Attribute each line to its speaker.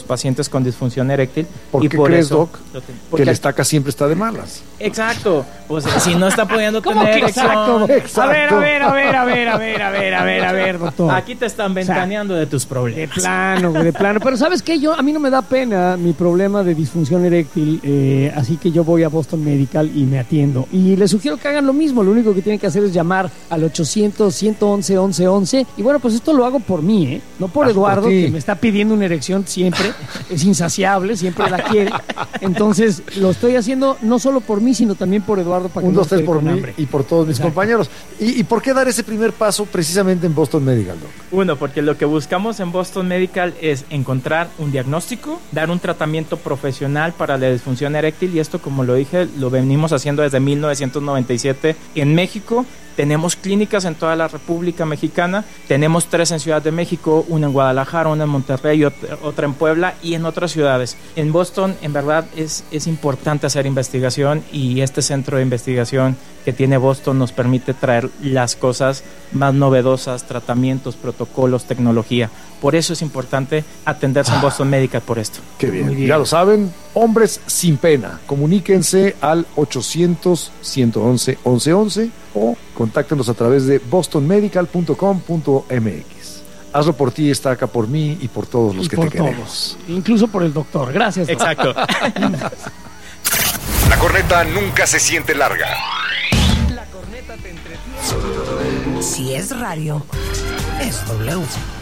Speaker 1: pacientes con disfunción eréctil.
Speaker 2: ¿Por
Speaker 1: y
Speaker 2: qué
Speaker 1: por
Speaker 2: crees,
Speaker 1: eso,
Speaker 2: Doc, que el estaca siempre está de malas?
Speaker 1: Exacto. Pues si no está pudiendo
Speaker 3: ¿Cómo
Speaker 1: tener
Speaker 3: que
Speaker 1: erección.
Speaker 3: exacto? A ver, doctor.
Speaker 1: Aquí te están ventaneando de tus
Speaker 3: De
Speaker 1: problemas.
Speaker 3: plano, güey, de plano. Pero ¿sabes qué? A mí no me da pena mi problema de disfunción eréctil, así que yo voy a Boston Medical y me atiendo. Y les sugiero que hagan lo mismo. Lo único que tienen que hacer es llamar al 800-111-1111. Y bueno, pues esto lo hago por mí, ¿eh? No por Eduardo,
Speaker 2: por ti,
Speaker 3: que me está pidiendo una erección siempre. Es insaciable, siempre la quiere. Entonces, lo estoy haciendo no solo por mí, sino también por Eduardo. Para que
Speaker 2: Un,
Speaker 3: no
Speaker 2: dos, tres
Speaker 3: esté
Speaker 2: por
Speaker 3: con
Speaker 2: mí
Speaker 3: hambre.
Speaker 2: y por todos mis
Speaker 3: Exacto.
Speaker 2: compañeros. ¿Y por qué dar ese primer paso precisamente en Boston Medical, Doc?
Speaker 1: Uno, porque lo que buscamos en Boston Medical es encontrar un diagnóstico, dar un tratamiento profesional para la disfunción eréctil, y esto, como lo dije, lo venimos haciendo desde 1997 en México. Tenemos clínicas en toda la República Mexicana, tenemos 3 en Ciudad de México, una en Guadalajara, una en Monterrey, otra en Puebla y en otras ciudades. En Boston, en verdad, es importante hacer investigación, y este centro de investigación que tiene Boston nos permite traer las cosas más novedosas, tratamientos, protocolos, tecnología. Por eso es importante atenderse en Boston Medical por esto.
Speaker 2: Qué bien.
Speaker 3: Muy bien.
Speaker 2: Ya lo saben, hombres sin pena. Comuníquense al 800-111-1111 o contáctenos a través de bostonmedical.com.mx. Hazlo por ti, estaca, por mí y por todos los
Speaker 3: Y
Speaker 2: que
Speaker 3: por
Speaker 2: te
Speaker 3: todos.
Speaker 2: queremos.
Speaker 3: Incluso por el doctor. Gracias, doctor.
Speaker 1: Exacto.
Speaker 4: La corneta nunca se siente larga.
Speaker 5: La corneta te entretiene. Si es radio, es W.